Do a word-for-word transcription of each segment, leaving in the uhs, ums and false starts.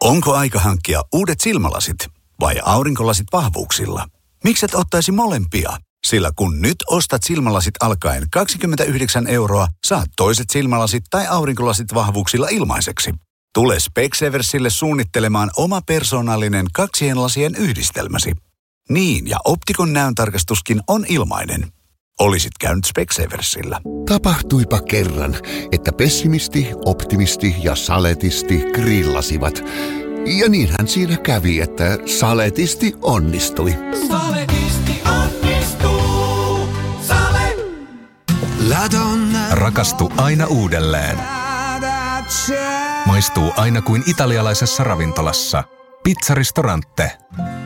Onko aika hankkia uudet silmälasit vai aurinkolasit vahvuuksilla? Mikset ottaisi molempia? Sillä kun nyt ostat silmälasit alkaen kaksikymmentäyhdeksän euroa, saat toiset silmälasit tai aurinkolasit vahvuuksilla ilmaiseksi. Tule Specseversille suunnittelemaan oma persoonallinen kaksien lasien yhdistelmäsi. Niin, ja Optikon näöntarkastuskin on ilmainen. Olisit käynyt Specseversillä. Tapahtuipa kerran, että pessimisti, optimisti ja saletisti grillasivat. Ja niinhän siinä kävi, että saletisti onnistui. Saletisti onnistuu. Sale. Rakastu aina uudelleen. Maistuu aina kuin italialaisessa ravintolassa. Pizzaristorante.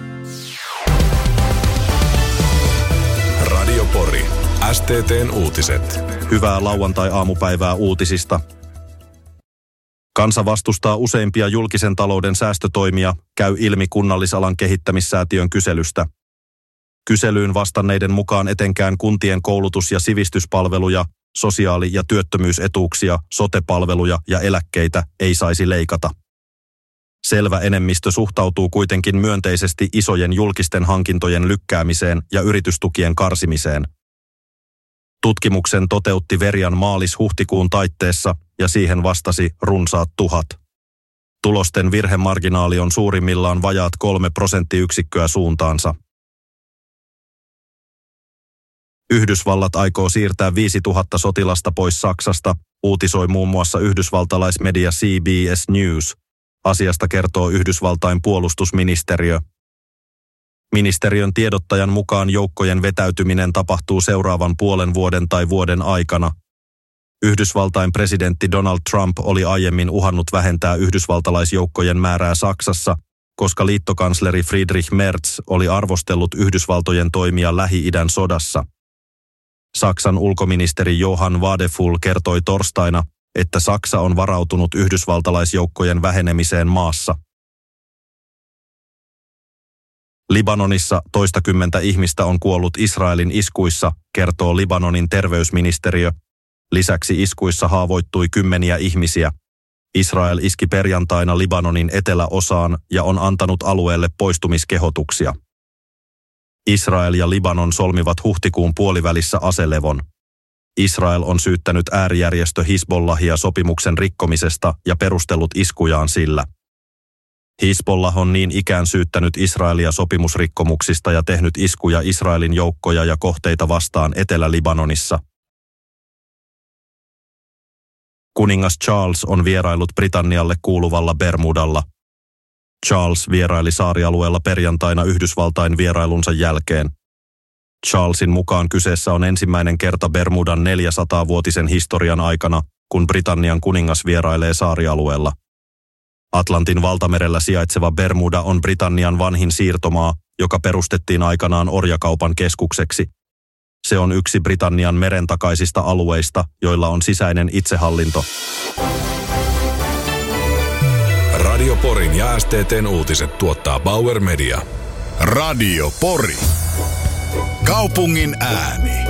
Radio Pori. S T T:n uutiset. Hyvää lauantai-aamupäivää uutisista. Kansa vastustaa useimpia julkisen talouden säästötoimia, käy ilmi Kunnallisalan kehittämissäätiön kyselystä. Kyselyyn vastanneiden mukaan etenkään kuntien koulutus- ja sivistyspalveluja, sosiaali- ja työttömyysetuuksia, sote-palveluja ja eläkkeitä ei saisi leikata. Selvä enemmistö suhtautuu kuitenkin myönteisesti isojen julkisten hankintojen lykkäämiseen ja yritystukien karsimiseen. Tutkimuksen toteutti Verian maalis-huhtikuun taitteessa ja siihen vastasi runsaat tuhat. Tulosten virhemarginaali on suurimmillaan vajaat kolme prosenttiyksikköä suuntaansa. Yhdysvallat aikoo siirtää viisituhatta sotilasta pois Saksasta, uutisoi muun muassa yhdysvaltalaismedia C B S News. Asiasta kertoo Yhdysvaltain puolustusministeriö. Ministeriön tiedottajan mukaan joukkojen vetäytyminen tapahtuu seuraavan puolen vuoden tai vuoden aikana. Yhdysvaltain presidentti Donald Trump oli aiemmin uhannut vähentää yhdysvaltalaisjoukkojen määrää Saksassa, koska liittokansleri Friedrich Merz oli arvostellut Yhdysvaltojen toimia Lähi-idän sodassa. Saksan ulkoministeri Johann Wadephul kertoi torstaina, että Saksa on varautunut yhdysvaltalaisjoukkojen vähenemiseen maassa. Libanonissa toistakymmentä ihmistä on kuollut Israelin iskuissa, kertoo Libanonin terveysministeriö. Lisäksi iskuissa haavoittui kymmeniä ihmisiä. Israel iski perjantaina Libanonin eteläosaan ja on antanut alueelle poistumiskehotuksia. Israel ja Libanon solmivat huhtikuun puolivälissä aselevon. Israel on syyttänyt äärijärjestö Hizbollahia sopimuksen rikkomisesta ja perustellut iskujaan sillä. Hizbollah on niin ikään syyttänyt Israelia sopimusrikkomuksista ja tehnyt iskuja Israelin joukkoja ja kohteita vastaan Etelä-Libanonissa. Kuningas Charles on vierailut Britannialle kuuluvalla Bermudalla. Charles vieraili saarialueella perjantaina Yhdysvaltain vierailunsa jälkeen. Charlesin mukaan kyseessä on ensimmäinen kerta Bermudan neljäsataavuotisen historian aikana, kun Britannian kuningas vierailee saarialueella. Atlantin valtamerellä sijaitseva Bermuda on Britannian vanhin siirtomaa, joka perustettiin aikanaan orjakaupan keskukseksi. Se on yksi Britannian merentakaisista alueista, joilla on sisäinen itsehallinto. Radio Porin ja S T T:n uutiset tuottaa Bauer Media. Radio Pori. Kaupungin ääni.